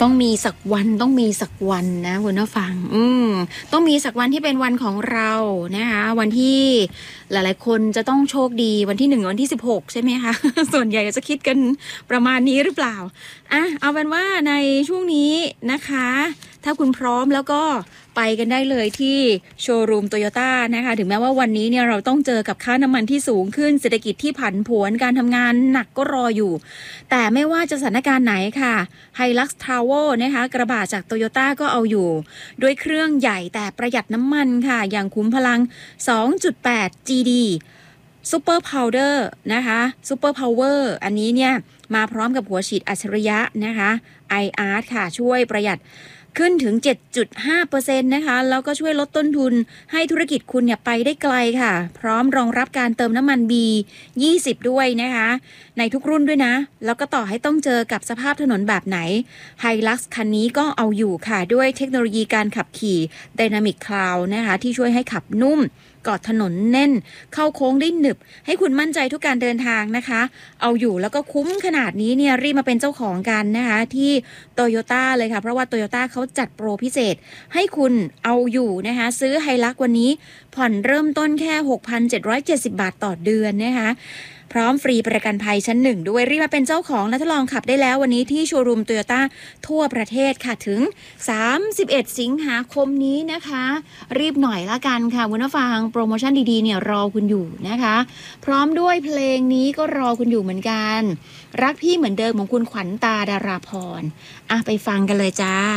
ต้องมีสักวันนะคุณผู้ฟังต้องมีสักวันที่เป็นวันของเรานะคะวันที่หลายๆคนจะต้องโชคดีวันที่1วันที่16ใช่ไหมคะ ส่วนใหญ่จะคิดกันประมาณนี้หรือเปล่าเอาเป็นว่าในช่วงนี้นะคะถ้าคุณพร้อมแล้วก็ไปกันได้เลยที่โชว์รูมโตโยต้านะคะถึงแม้ว่าวันนี้เนี่ยเราต้องเจอกับค่าน้ำมันที่สูงขึ้นเศรษฐกิจที่ผันผวนการทำงานหนักก็รออยู่แต่ไม่ว่าจะสถานการณ์ไหนค่ะ Hilux Travel นะคะกระบะจากโตโยต้าก็เอาอยู่ด้วยเครื่องใหญ่แต่ประหยัดน้ำมันค่ะอย่างคุ้มพลัง 2.8 GD Super Powder นะคะ Super Power อันนี้เนี่ยมาพร้อมกับหัวฉีดอัจฉริยะนะคะ iArt ค่ะช่วยประหยัดขึ้นถึง 7.5% นะคะแล้วก็ช่วยลดต้นทุนให้ธุรกิจคุณเนี่ยไปได้ไกลค่ะพร้อมรองรับการเติมน้ำมัน B20 ด้วยนะคะในทุกรุ่นด้วยนะแล้วก็ต่อให้ต้องเจอกับสภาพถนนแบบไหน Hilux คันนี้ก็เอาอยู่ค่ะด้วยเทคโนโลยีการขับขี่ Dynamic Cloud นะคะที่ช่วยให้ขับนุ่มกอดถนนแน่นเข้าโค้งได้หนึบให้คุณมั่นใจทุกการเดินทางนะคะเอาอยู่แล้วก็คุ้มขนาดนี้เนี่ยรีบมาเป็นเจ้าของกันนะคะที่โตโยต้าเลยค่ะเพราะว่าโตโยต้าเขาจัดโปรพิเศษให้คุณเอาอยู่นะคะซื้อไฮลักวันนี้ผ่อนเริ่มต้นแค่ 6,770 บาทต่อเดือนนะคะพร้อมฟรีประกันภัยชั้นหนึ่งด้วยรีบมาเป็นเจ้าของและทดลองขับได้แล้ววันนี้ที่โชว์รูมโตโยต้าทั่วประเทศค่ะถึง31สิงหาคมนี้นะคะรีบหน่อยละกันค่ะคุณผู้ฟังโปรโมชั่นดีๆเนี่ยรอคุณอยู่นะคะพร้อมด้วยเพลงนี้ก็รอคุณอยู่เหมือนกันรักพี่เหมือนเดิมของคุณขวัญตาดาราพรไปฟังกันเลยจ้า